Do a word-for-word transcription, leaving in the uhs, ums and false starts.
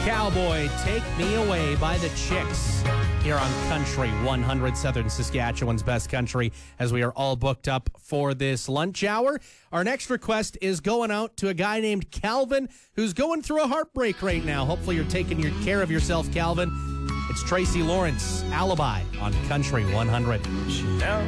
Cowboy, Take Me Away by the Chicks here on Country one hundred, Southern Saskatchewan's best country, as we are all booked up for this lunch hour. Our next request is going out to a guy named Calvin who's going through a heartbreak right now. Hopefully you're taking your care of yourself, Calvin. It's Tracy Lawrence, Alibi on Country one hundred.